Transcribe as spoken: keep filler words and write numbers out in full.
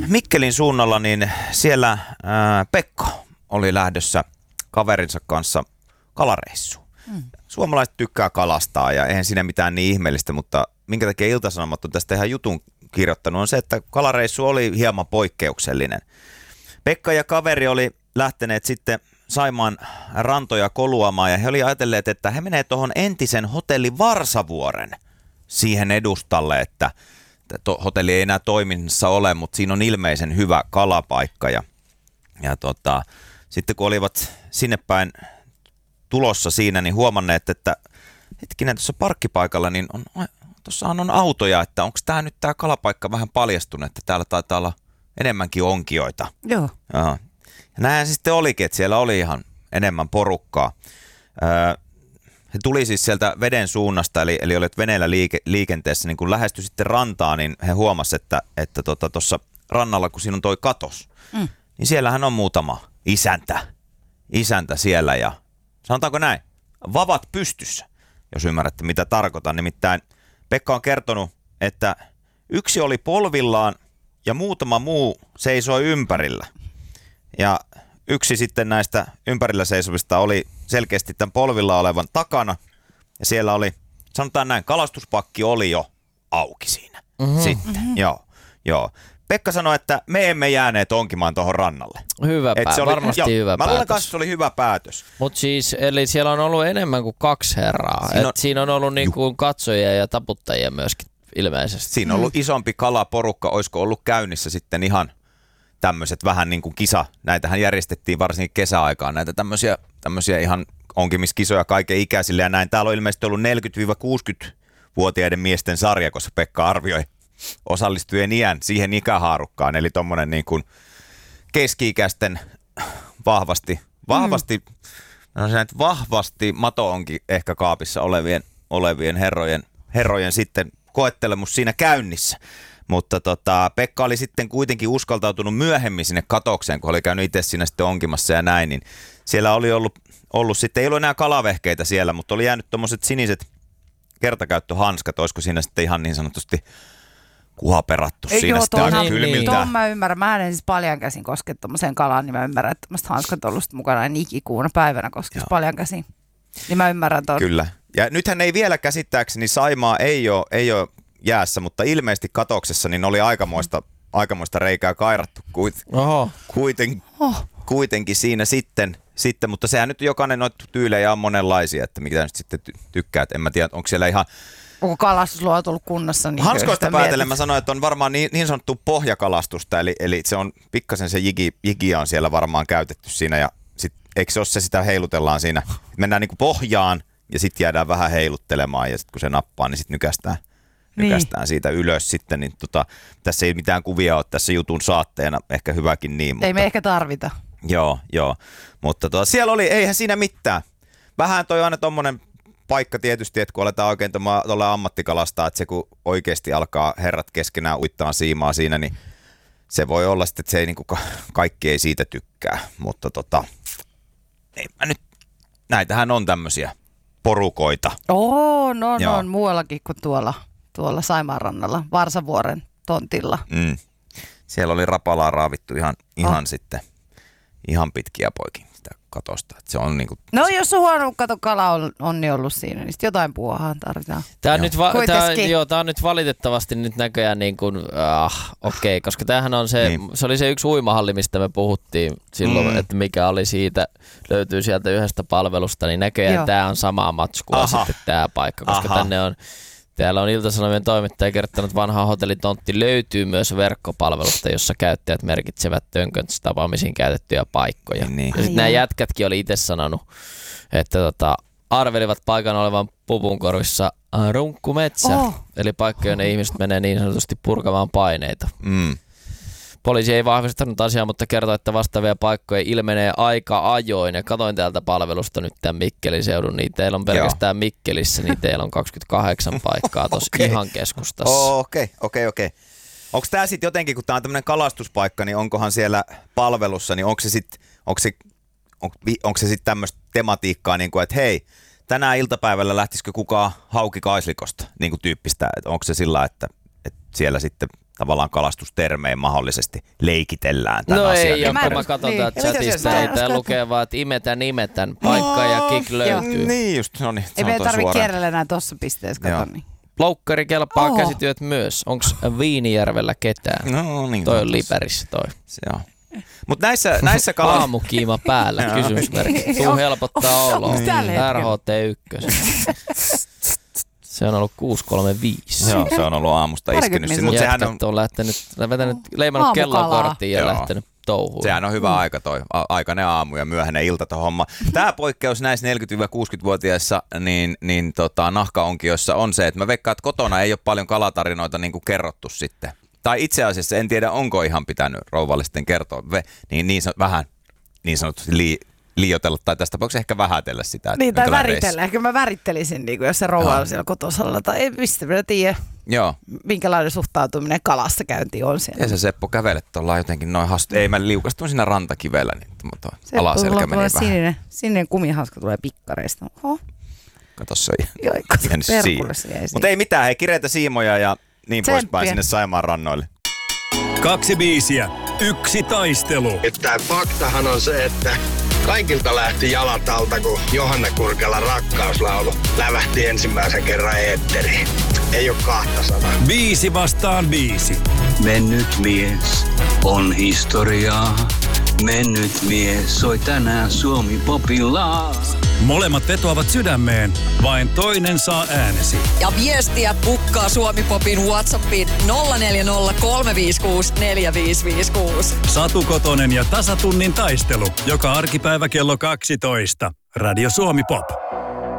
Mikkelin suunnalla, niin siellä ää, Pekka oli lähdössä kaverinsa kanssa kalareissuun. Mm. Suomalaiset tykkää kalastaa ja eihän siinä mitään niin ihmeellistä, mutta minkä takia Ilta-Sanomat on tästä ihan jutun kirjoittanut on se, että kalareissu oli hieman poikkeuksellinen. Pekka ja kaveri oli lähteneet sitten Saimaan rantoja koluamaan ja he oli ajatelleet, että he menee tuohon entisen hotelli Varsavuoren siihen edustalle, että hotelli ei enää toiminnassa ole, mutta siinä on ilmeisen hyvä kalapaikka ja, ja tota, sitten kun olivat sinne päin tulossa siinä, niin huomanneet, että hetkinen tuossa parkkipaikalla, niin on, tuossahan on autoja, että onko tämä nyt tämä kalapaikka vähän paljastunut, että täällä taitaa olla enemmänkin onkijoita. Joo. Ja näinhän se sitten olikin, että siellä oli ihan enemmän porukkaa. Öö, he tuli siis sieltä veden suunnasta, eli, eli olet veneellä liike, liikenteessä, niin kun lähestyi sitten rantaan, niin he huomasivat, että että tuossa tota, rannalla, kun siinä on toi katos, mm. niin siellähän on muutama isäntä, isäntä siellä ja sanotaanko näin, vavat pystyssä, jos ymmärrätte mitä tarkoitan. Nimittäin Pekka on kertonut, että yksi oli polvillaan ja muutama muu seisoi ympärillä. Ja yksi sitten näistä ympärillä seisovista oli selkeästi tämän polvilla olevan takana. Ja siellä oli, sanotaan näin, kalastuspakki oli jo auki siinä. Mm-hmm. Sitten, mm-hmm. joo, joo. Pekka sanoi, että me emme jääneet onkimaan tuohon rannalle. Hyvä päätös, varmasti jo, hyvä mä päätös. Mä luulen kanssa, se oli hyvä päätös. Mutta siis, eli siellä on ollut enemmän kuin kaksi herraa. Siinä on, Et siinä on ollut niin kuin katsojia ja taputtajia myöskin ilmeisesti. Siinä on ollut mm. isompi kalaporukka, olisiko ollut käynnissä sitten ihan tämmöiset vähän niin kuin kisa. Näitähän järjestettiin varsinkin kesäaikaan, näitä tämmöisiä, tämmöisiä ihan onkimiskisoja kaiken ikäisille ja näin. Täällä on ilmeisesti ollut neljäkymmentä-kuusikymmentävuotiaiden miesten sarja, koska Pekka arvioi osallistujien iän siihen ikähaarukkaan, eli tommonen niin kuin keski-ikäisten vahvasti, vahvasti, mm. no se, että vahvasti mato onkin ehkä kaapissa olevien, olevien herrojen, herrojen sitten koettelemus siinä käynnissä. Mutta tota, Pekka oli sitten kuitenkin uskaltautunut myöhemmin sinne katokseen, kun oli käynyt itse siinä sitten onkimassa ja näin, niin siellä oli ollut, ollut sitten, ei ollut enää kalavehkeitä siellä, mutta oli jäänyt tommoset siniset kertakäyttöhanskat, olisiko siinä sitten ihan niin sanotusti kuhaperattu ei, siinä joo, sitten aika niin, kylmiltä. Tuon mä ymmärrän. Mä en siis paljan käsin koske tommoseen kalaan, niin mä ymmärrän, että tämmöiset hanskat on ollut mukana en ikikuuna päivänä koskisi paljan käsin. Niin mä ymmärrän ton. Kyllä. Ja nythän ei vielä käsittääkseni, Saimaa ei ole, ei ole jäässä, mutta ilmeisesti katoksessa niin oli aikamoista, aikamoista reikää kairattu kuit, kuiten, oh. kuitenkin siinä sitten, sitten, mutta sehän nyt jokainen noita tyylejä on monenlaisia, että mitä nyt sitten ty- tykkäät. En mä tiedä, onko siellä ihan onko kalastusluot ollut kunnossa? Niin hanskoista päätellen mä sanoin, että on varmaan niin, niin sanottu pohjakalastusta, eli, eli se on pikkasen se jigi, jigia on siellä varmaan käytetty siinä ja sit, eikö se ole se, sitä heilutellaan siinä, mennään niinku pohjaan ja sitten jäädään vähän heiluttelemaan ja sitten kun se nappaa, niin sitten nykästään, niin. nykästään siitä ylös sitten, niin tota, tässä ei mitään kuvia ole tässä jutun saatteena, ehkä hyväkin niin. Mutta ei me ehkä tarvita. Joo, joo, mutta tota, siellä oli, eihän siinä mitään. Vähän toi aina tommonen paikka tietysti, että kun aletaan oikein tuolla ammattikalastaa, että se kun oikeasti alkaa herrat keskenään uittaa siimaa siinä, niin se voi olla sitten, että se ei, niin kuin, kaikki ei siitä tykkää, mutta tota, ei mä nyt, näitähän on tämmöisiä porukoita. Oo, no, no on muuallakin kuin tuolla, tuolla Saimaan rannalla, Varsavuoren tontilla. Mm. Siellä oli rapalaa raavittu ihan, ihan oh. sitten, ihan pitkiä poikin. Katosta. Että se on niinku no jos on huono kato kala on, on niin ollut siinä, niin sitten jotain puuhaan tarvitaan. Tää on, nyt va- tää, joo, tää on nyt valitettavasti nyt näköjään niin kuin, ah, okei, okay, koska tämähän on se, niin. se oli se yksi uimahalli, mistä me puhuttiin silloin, mm. että mikä oli siitä, löytyy sieltä yhdestä palvelusta, niin näköjään joo. Tää on samaa matskua Aha. sitten tää paikka, koska Aha. tänne on täällä on Ilta-Sanomien toimittaja kertonut, että vanha hotellitontti löytyy myös verkkopalvelusta, jossa käyttäjät merkitsevät tönköntssä tapaamisiin käytettyjä paikkoja. Niin. Ja sitten nämä jätkätkin oli itse sanonut, että tota, arvelivat paikan olevan pupunkorvissa runkkumetsä, oh. eli paikka, jonne ihmiset menee niin sanotusti purkamaan paineita. Mm. Poliisi ei vahvistanut asiaa, mutta kertoi, että vastaavia paikkoja ilmenee aika ajoin. Ja katoin täältä palvelusta nyt tämän Mikkelin seudun, niin teillä on pelkästään Joo. Mikkelissä, niin teillä on kaksikymmentäkahdeksan paikkaa tuossa okay. ihan keskustassa. Okei, okei, okei. Onko tämä sitten jotenkin, kun tämä on tämmöinen kalastuspaikka, niin onkohan siellä palvelussa, niin onko se sitten onko se, on, onko se sit tämmöistä tematiikkaa, niin kuin, että hei, tänään iltapäivällä lähtisikö kukaan hauki kaislikosta, niin kuin tyyppistä, että onko se sillä, että, että siellä sitten tavallaan kalastustermeen mahdollisesti leikitellään tämän no asian. ei ole, Mä kun en- mä katson niin. täältä Ei, chatista, mä en ei tää usko, lukee vaan, että imetän, imetän, paikka ja kick löytyy. Niin just, no niin. Ei meidän tarvitse kierrellä enää tuossa pisteessä, Joo. kato niin. Loukkari kelpaa, Oh. käsityöt myös. Onks Viinijärvellä ketään? No niin. Toi on Liperissä toi. Se on. Mutta näissä, näissä kala... Aamukiima päällä, kysymysmerkki. Tuu helpottaa oloa. onks tällä hetkellä? R H T yksi. Se on ollut kuusi kolme viisi. Joo, se on ollut aamusta iskenyt. minuuttia. Mutta sehän on, Jätkät on lähtenyt, vetänyt, leimannut Aamukalaa. kellokorttiin ja Joo. lähtenyt touhuun. sehän on hyvä aika toi, a- aikainen aamu ja myöhäinen ilta tuo homma. Tämä poikkeus näissä neljäkymmentä-kuusikymmentävuotiaissa niin, niin tota, nahkaonkioissa on se, että mä veikkaan, että kotona ei ole paljon kalatarinoita niin kuin kerrottu sitten. Tai itse asiassa en tiedä, onko ihan pitänyt rouvallisten kertoa, Ve, niin, niin san- vähän niin sanotusti lii, liioitella tai tästä tapauksessa ehkä vähätellä sitä. että Niin, tai minkälainen väritellä. Ehkä mä värittelisin, niin kuin jos se rouva on siellä kotosalla. Tai ei, mistä minä tiedä, reissi. Joo. minkälainen suhtautuminen kalassa käyntiin on siellä. Ja se Seppo kävelet tuolla jotenkin noin hastu. Ei mä liukastun siinä rantakivellä, niin tuo Se alaselkä tulee meni vähän. sininen, sininen kumihanska tulee pikkareista. Oho, Kato se on joo, kato, jäänyt perkulle siinä. se jäi Mutta siihen. ei mitään, hei kireitä siimoja ja niin Tsemppiä. poispäin sinne Saimaan rannoille. Kaksi biisiä, yksi taistelu. Että faktahan on se, että kaikilta lähti jalat alta, kun Johanna Kurkelan rakkauslaulu lävähti ensimmäisen kerran eetteriin. Ei ole kahta sanaa. Biisi vastaan biisi. Mennyt mies on historiaa. Mennyt mies soi tänään Suomi popilla. Molemmat vetoavat sydämeen, vain toinen saa äänesi. Ja viestiä pukkaa Suomi-popin WhatsAppiin nolla neljä nolla kolme viisi kuusi neljä viisi viisi kuusi. Satu Kotonen ja tasatunnin taistelu. Joka arkipäivä kello kaksitoista. Radio Suomi Pop.